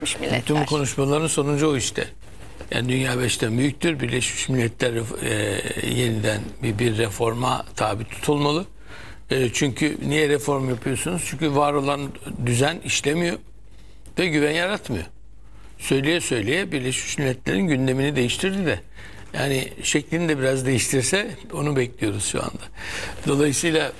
Milletler. Tüm konuşmaların sonucu o işte. Yani dünya beşten büyüktür. Birleşmiş Milletler yeniden bir reforma tabi tutulmalı. Çünkü niye reform yapıyorsunuz? Çünkü var olan düzen işlemiyor ve güven yaratmıyor. Söyleye söyleye Birleşmiş Milletler'in gündemini değiştirdi de. Yani şeklini de biraz değiştirse onu bekliyoruz şu anda. Dolayısıyla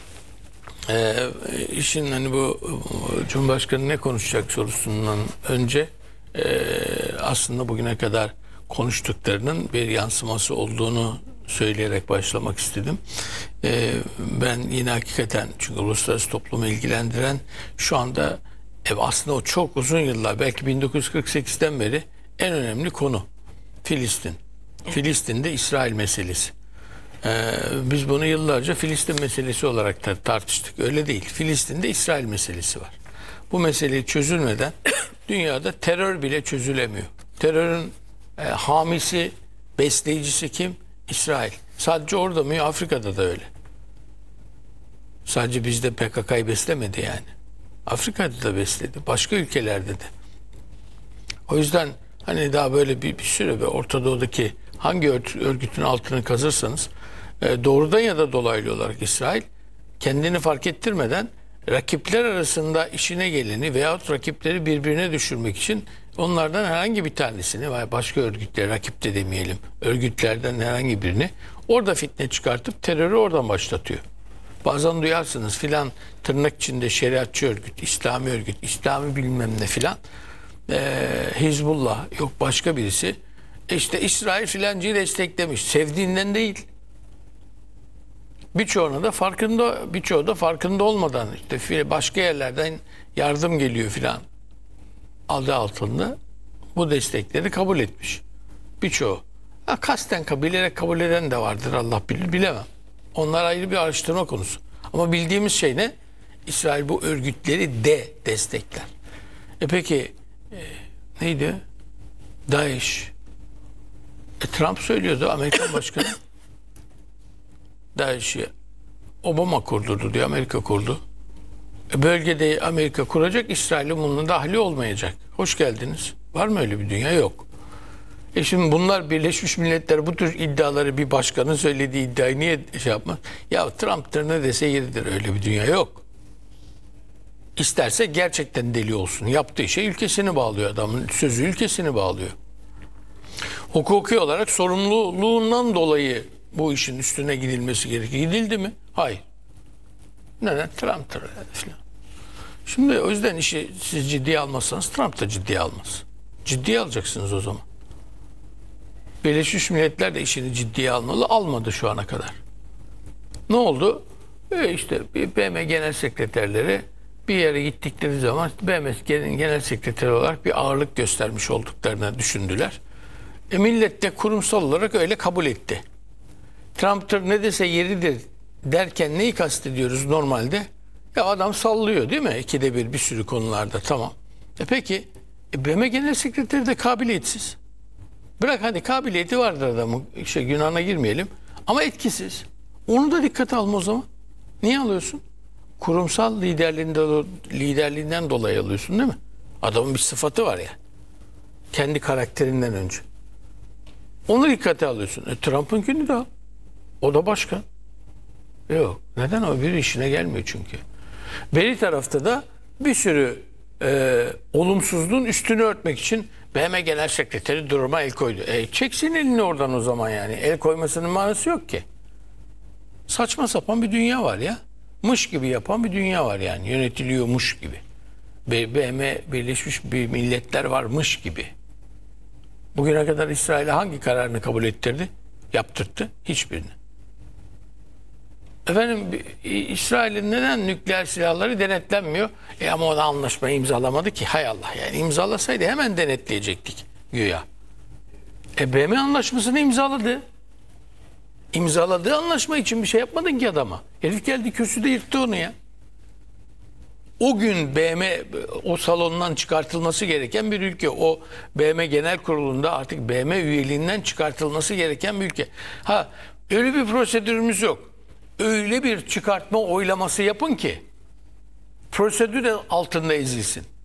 işin hani bu Cumhurbaşkanı ne konuşacak sorusundan önce aslında bugüne kadar konuştuklarının bir yansıması olduğunu söyleyerek başlamak istedim. Ben yine hakikaten çünkü uluslararası toplumu ilgilendiren şu anda aslında o çok uzun yıllar belki 1948'den beri en önemli konu Filistin. Filistin'de İsrail meselesi. Biz bunu yıllarca Filistin meselesi olarak tartıştık. Öyle değil. Filistin'de İsrail meselesi var. Bu mesele çözülmeden dünyada terör bile çözülemiyor. Terörün hamisi, besleyicisi kim? İsrail. Sadece orada mı? Afrika'da da öyle. Sadece bizde PKK'yı beslemedi yani. Afrika'da da besledi. Başka ülkelerde de. O yüzden hani daha böyle bir süre ve Orta Doğu'daki hangi örgütün altını kazırsanız doğrudan ya da dolaylı olarak İsrail kendini fark ettirmeden rakipler arasında işine geleni veyahut rakipleri birbirine düşürmek için onlardan herhangi bir tanesini veya başka örgütler, rakip de demeyelim, örgütlerden herhangi birini orada fitne çıkartıp terörü oradan başlatıyor. Bazen duyarsınız filan tırnak içinde şeriatçı örgüt, İslami örgüt, İslami bilmem ne filan, Hizbullah yok başka birisi işte İsrail filancıyı desteklemiş. Sevdiğinden değil. Birçoğu da farkında olmadan işte başka yerlerden yardım geliyor filan adı altında bu destekleri kabul etmiş. Birçoğu. Kasten bilerek kabul eden de vardır, Allah bilir, bilemem. Onlar ayrı bir araştırma konusu. Ama bildiğimiz şey ne? İsrail bu örgütleri destekler. Peki neydi? DAEŞ. Trump söylüyordu, Amerikan başkanı. DAEŞ'i Obama kurdurdu diyor, Amerika kurdu. Bölgede Amerika kuracak, İsrail'in bunun dahili olmayacak. Hoş geldiniz. Var mı öyle bir dünya? Yok. Şimdi bunlar Birleşmiş Milletler bu tür iddiaları bir başkanın söylediği iddiayı niye şey yapmaz? Ya Trump'tır ne dese yeridir, öyle bir dünya yok. İsterse gerçekten deli olsun. Yaptığı şey ülkesini bağlıyor adamın. Sözü ülkesini bağlıyor. Hukuki olarak sorumluluğundan dolayı bu işin üstüne gidilmesi gerekiyor. Gidildi mi? Hayır. Neden? Trump'tır falan. Şimdi o yüzden işi siz ciddiye almazsanız Trump da ciddiye almaz. Ciddiye alacaksınız o zaman. Birleşmiş Milletler de işini ciddiye almalı. Almadı şu ana kadar. Ne oldu? İşte BM Genel Sekreterleri bir yere gittikleri zaman BM Genel Sekreteri olarak bir ağırlık göstermiş olduklarını düşündüler. Millet de kurumsal olarak öyle kabul etti. Trump'tır ne dese yeridir derken neyi kastediyoruz normalde? Ya adam sallıyor değil mi? İkide bir sürü konularda, tamam. Peki BM Genel Sekreteri de kabiliyetsiz. Bırak hadi kabiliyeti vardır adamın, günahına girmeyelim. Ama etkisiz. Onu da dikkate alma o zaman. Niye alıyorsun? Kurumsal liderliğinden dolayı alıyorsun değil mi? Adamın bir sıfatı var ya. Kendi karakterinden önce. Onu dikkate alıyorsun. Trump'ınkini de al. O da başkan. Yok. Neden? O bir işine gelmiyor çünkü. Beri tarafta da bir sürü olumsuzluğun üstünü örtmek için BM Genel Sekreteri duruma el koydu. Çeksin elini oradan o zaman yani. El koymasının manası yok ki. Saçma sapan bir dünya var ya. Mış gibi yapan bir dünya var yani. Yönetiliyormuş gibi. BM Birleşmiş Milletler varmış gibi. Bugüne kadar İsrail'e hangi kararını kabul ettirdi? Yaptırttı? Hiçbirini. Efendim İsrail'in neden nükleer silahları denetlenmiyor? Ama o da anlaşmayı imzalamadı ki. Hay Allah, yani imzalasaydı hemen denetleyecektik güya. BM anlaşmasını imzaladı. İmzaladığı anlaşma için bir şey yapmadın ki adama. Herif geldi kürsüde yırttı onu ya. O gün BM o salondan çıkartılması gereken bir ülke. O BM Genel Kurulu'nda artık BM üyeliğinden çıkartılması gereken bir ülke. Öyle bir prosedürümüz yok. Öyle bir çıkartma oylaması yapın ki prosedür altında ezilsin.